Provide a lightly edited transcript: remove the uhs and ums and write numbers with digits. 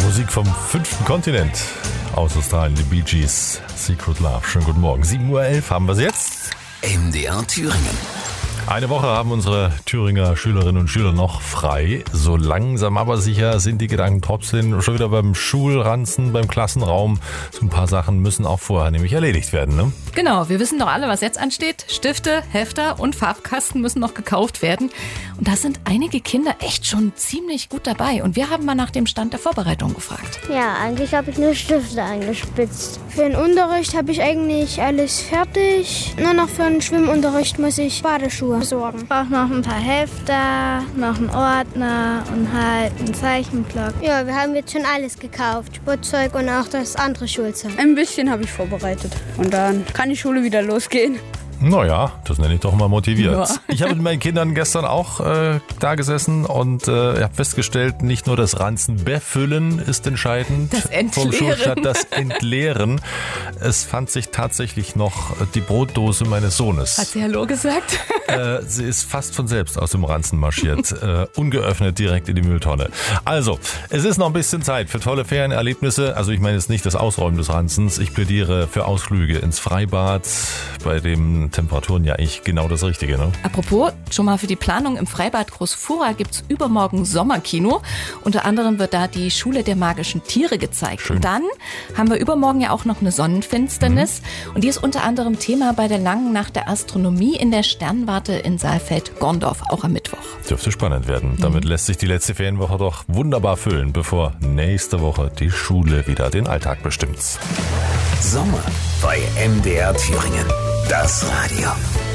Musik vom 5. Kontinent aus Australien, die Bee Gees, Secret Love. Schönen guten Morgen. 7:11 Uhr haben wir es jetzt. MDR Thüringen. Eine Woche haben unsere Thüringer Schülerinnen und Schüler noch frei. So langsam aber sicher sind die Gedanken trotzdem schon wieder beim Schulranzen, beim Klassenraum. So ein paar Sachen müssen auch vorher nämlich erledigt werden, ne? Genau, wir wissen doch alle, was jetzt ansteht. Stifte, Hefter und Farbkasten müssen noch gekauft werden. Und da sind einige Kinder echt schon ziemlich gut dabei. Und wir haben mal nach dem Stand der Vorbereitung gefragt. Ja, eigentlich habe ich nur Stifte angespitzt. Für den Unterricht habe ich eigentlich alles fertig. Nur noch für den Schwimmunterricht muss ich Badeschuhe besorgen. Ich brauche noch ein paar Hefter, noch einen Ordner und halt einen Zeichenblock. Ja, wir haben jetzt schon alles gekauft. Sportzeug und auch das andere Schulzeug. Ein bisschen habe ich vorbereitet. Und dann kann die Schule wieder losgehen. Naja, das nenne ich doch mal motiviert. Ja. Ich habe mit meinen Kindern gestern auch da gesessen und habe festgestellt, nicht nur das Ranzen befüllen ist entscheidend Das Entleeren. vom Schulstart, das Entleeren. Es fand sich tatsächlich noch die Brotdose meines Sohnes. Hat sie Hallo gesagt? Sie ist fast von selbst aus dem Ranzen marschiert, ungeöffnet direkt in die Mülltonne. Also, es ist noch ein bisschen Zeit für tolle Ferienerlebnisse. Also ich meine jetzt nicht das Ausräumen des Ranzens. Ich plädiere für Ausflüge ins Freibad, bei dem Temperaturen ja eigentlich genau das Richtige, ne? Apropos, schon mal für die Planung im Freibad Großfura gibt's übermorgen Sommerkino. Unter anderem wird da die Schule der magischen Tiere gezeigt. Schön. Und dann haben wir übermorgen ja auch noch eine Sonnenfinsternis. Und die ist unter anderem Thema bei der langen Nacht der Astronomie in der Sternwarte in Saalfeld-Gorndorf, auch am Mittwoch. Dürfte spannend werden. Damit lässt sich die letzte Ferienwoche doch wunderbar füllen, bevor nächste Woche die Schule wieder den Alltag bestimmt. Sommer bei MDR Thüringen. Das Radio.